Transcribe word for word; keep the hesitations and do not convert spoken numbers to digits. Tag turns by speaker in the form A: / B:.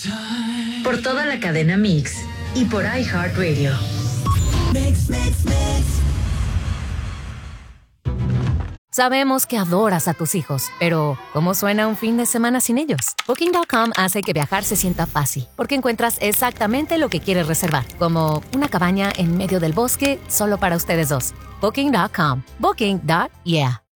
A: Por toda la cadena Mix y por iHeartRadio.
B: Mix, mix, mix.
C: Sabemos que adoras a tus hijos, pero ¿cómo suena un fin de semana sin ellos? Booking punto com hace que viajar se sienta fácil, porque encuentras exactamente lo que quieres reservar, como una cabaña en medio del bosque solo para ustedes dos. Booking punto com. Booking. Yeah.